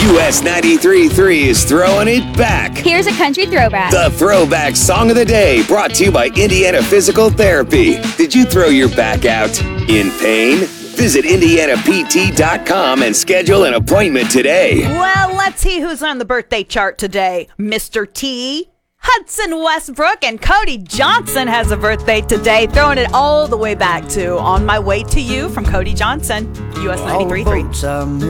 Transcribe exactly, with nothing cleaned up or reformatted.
U S ninety-three point three is throwing it back. Here's a country throwback. The Throwback Song of the Day, brought to you by Indiana Physical Therapy. Did you throw your back out in pain? Visit indiana p t dot com and schedule an appointment today. Well, let's see who's on the birthday chart today. Mister T, Hudson Westbrook, and Cody Johnson has a birthday today. Throwing it all the way back to On My Way to You from Cody Johnson, U S ninety-three point three.